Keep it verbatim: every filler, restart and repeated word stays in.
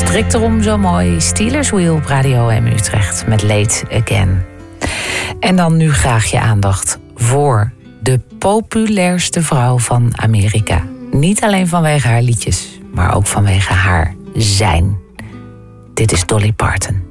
strikt erom zo mooi. Steelers Wheel op Radio M Utrecht met Late Again. En dan nu graag je aandacht voor de populairste vrouw van Amerika. Niet alleen vanwege haar liedjes, maar ook vanwege haar zijn. Dit is Dolly Parton.